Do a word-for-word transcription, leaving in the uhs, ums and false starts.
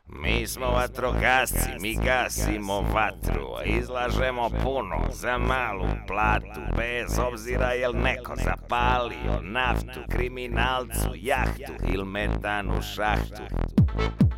Mi smo vatrogasci, mi gasimo vatru, izlažemo puno za malu platu, bez obzira jel neko zapalio naftu, kriminalcu jahtu ili metan u šahtu.